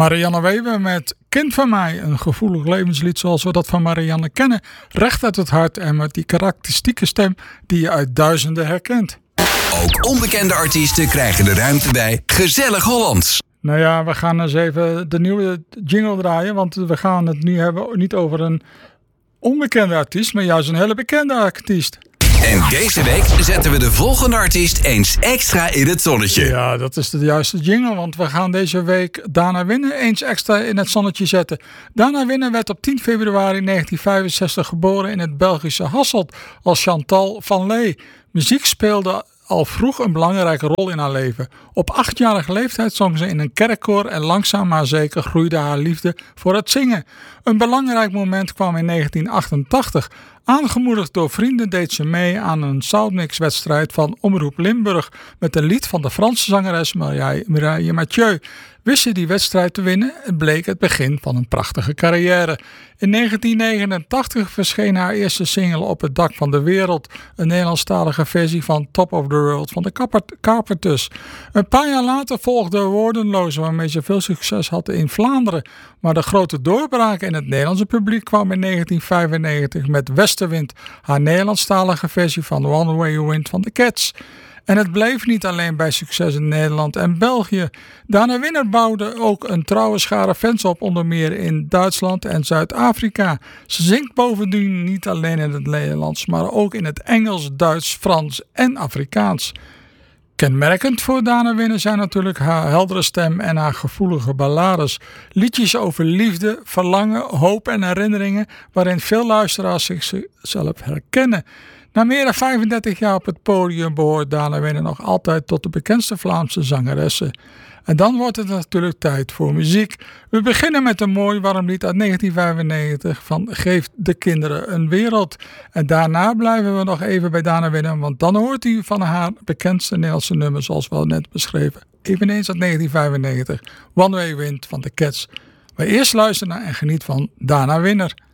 Marianne Weber met Kind van mij, een gevoelig levenslied zoals we dat van Marianne kennen. Recht uit het hart en met die karakteristieke stem die je uit duizenden herkent. Ook onbekende artiesten krijgen de ruimte bij Gezellig Hollands. Nou ja, we gaan eens even de nieuwe jingle draaien, want we gaan het nu hebben niet over een onbekende artiest, maar juist een hele bekende artiest. En deze week zetten we de volgende artiest eens extra in het zonnetje. Ja, dat is de juiste jingle, want we gaan deze week Dana Winner eens extra in het zonnetje zetten. Dana Winner werd op 10 februari 1965 geboren in het Belgische Hasselt als Chantal van Lee. Muziek speelde al vroeg een belangrijke rol in haar leven. Op 8-jarige leeftijd zong ze in een kerkkoor en langzaam maar zeker groeide haar liefde voor het zingen. Een belangrijk moment kwam in 1988. Aangemoedigd door vrienden deed ze mee aan een soundmix-wedstrijd van Omroep Limburg met een lied van de Franse zangeres Mireille Mathieu. Wist ze die wedstrijd te winnen? Het bleek het begin van een prachtige carrière. In 1989 verscheen haar eerste single Op het dak van de wereld, een Nederlandstalige versie van Top of the World van de Carpenters. Een paar jaar later volgde Woordenloos, waarmee ze veel succes had in Vlaanderen. Maar de grote doorbraak in het Nederlandse publiek kwam in 1995 met Westenwind, haar Nederlandstalige versie van One Way Wind van The Cats. En het bleef niet alleen bij succes in Nederland en België. Dana Winner bouwde ook een trouwe schare fans op, onder meer in Duitsland en Zuid-Afrika. Ze zingt bovendien niet alleen in het Nederlands, maar ook in het Engels, Duits, Frans en Afrikaans. Kenmerkend voor Dana Winner zijn natuurlijk haar heldere stem en haar gevoelige ballades. Liedjes over liefde, verlangen, hoop en herinneringen waarin veel luisteraars zichzelf herkennen. Na meer dan 35 jaar op het podium behoort Dana Winner nog altijd tot de bekendste Vlaamse zangeressen. En dan wordt het natuurlijk tijd voor muziek. We beginnen met een mooi warm lied uit 1995 van Geef de kinderen een wereld. En daarna blijven we nog even bij Dana Winner, want dan hoort u van haar bekendste Nederlandse nummers zoals we al net beschreven. Eveneens uit 1995, One Way Wind van The Cats. Maar eerst luisteren naar en geniet van Dana Winner.